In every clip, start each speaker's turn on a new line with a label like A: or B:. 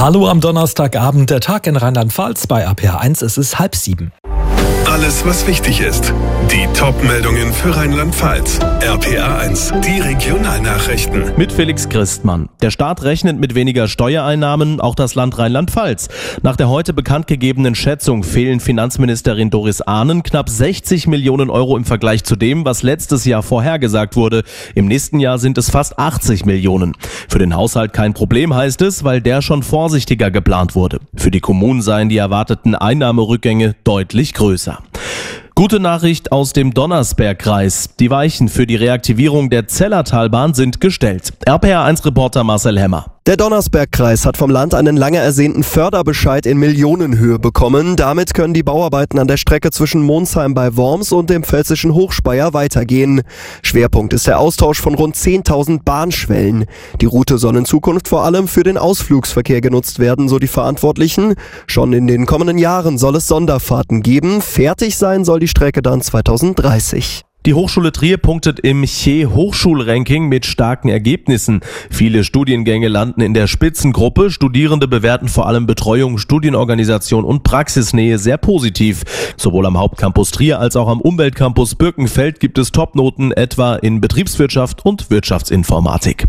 A: Hallo am Donnerstagabend, der Tag in Rheinland-Pfalz bei RPA1, es ist 6:30.
B: Alles, was wichtig ist. Die Top-Meldungen für Rheinland-Pfalz. RPA1, die Regionalnachrichten.
C: Mit Felix Christmann. Der Staat rechnet mit weniger Steuereinnahmen, auch das Land Rheinland-Pfalz. Nach der heute bekannt gegebenen Schätzung fehlen Finanzministerin Doris Ahnen knapp 60 Millionen Euro im Vergleich zu dem, was letztes Jahr vorhergesagt wurde. Im nächsten Jahr sind es fast 80 Millionen. Für den Haushalt kein Problem, heißt es, weil der schon vorsichtiger geplant wurde. Für die Kommunen seien die erwarteten Einnahmerückgänge deutlich größer. Gute Nachricht aus dem Donnersbergkreis. Die Weichen für die Reaktivierung der Zellertalbahn sind gestellt. RPA1-Reporter Marcel Hemmer.
D: Der Donnersbergkreis hat vom Land einen lange ersehnten Förderbescheid in Millionenhöhe bekommen. Damit können die Bauarbeiten an der Strecke zwischen Monsheim bei Worms und dem pfälzischen Hochspeyer weitergehen. Schwerpunkt ist der Austausch von rund 10.000 Bahnschwellen. Die Route soll in Zukunft vor allem für den Ausflugsverkehr genutzt werden, so die Verantwortlichen. Schon in den kommenden Jahren soll es Sonderfahrten geben. Fertig sein soll die Strecke dann 2030.
C: Die Hochschule Trier punktet im CHE-Hochschulranking mit starken Ergebnissen. Viele Studiengänge landen in der Spitzengruppe. Studierende bewerten vor allem Betreuung, Studienorganisation und Praxisnähe sehr positiv. Sowohl am Hauptcampus Trier als auch am Umweltcampus Birkenfeld gibt es Topnoten, etwa in Betriebswirtschaft und Wirtschaftsinformatik.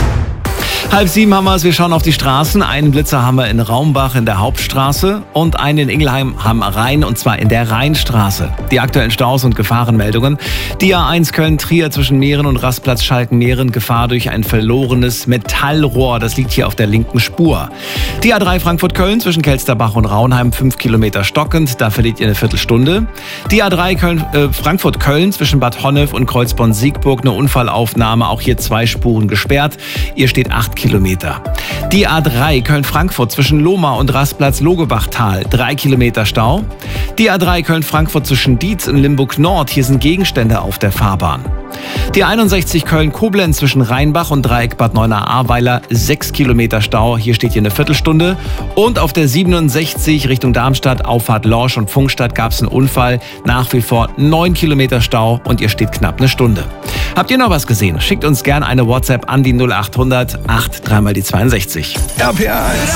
E: 6:30 haben wir es. Wir schauen auf die Straßen. Einen Blitzer haben wir in Raumbach in der Hauptstraße und einen in Ingelheim am Rhein, und zwar in der Rheinstraße. Die aktuellen Staus und Gefahrenmeldungen. Die A1 Köln-Trier zwischen Meeren und Rastplatz Schalken-Meeren. Gefahr durch ein verlorenes Metallrohr. Das liegt hier auf der linken Spur. Die A3 Frankfurt-Köln zwischen Kelsterbach und Raunheim 5 Kilometer stockend. Da verliert ihr eine Viertelstunde. Die A3 Frankfurt-Köln zwischen Bad Honnef und Kreuzborn-Siegburg. Eine Unfallaufnahme. Auch hier 2 Spuren gesperrt. Ihr steht 8 Kilometer. Die A3 Köln-Frankfurt zwischen Lohmar und Rastplatz Logebachtal, 3 Kilometer Stau. Die A3 Köln-Frankfurt zwischen Dietz und Limburg-Nord, hier sind Gegenstände auf der Fahrbahn. Die 61 Köln-Koblenz zwischen Rheinbach und Dreieck Bad Neuenahr-Ahrweiler, 6 Kilometer Stau, hier steht hier eine Viertelstunde. Und auf der 67 Richtung Darmstadt, Auffahrt Lorsch und Funkstadt gab es einen Unfall, nach wie vor 9 Kilometer Stau und ihr steht knapp eine Stunde. Habt ihr noch was gesehen? Schickt uns gerne eine WhatsApp an die 0800 8 3 die 62.
B: RPA1,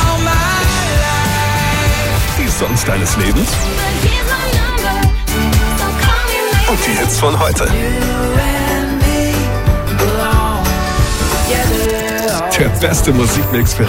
B: die Songs deines Lebens und die Hits von heute. Der beste Musikmix für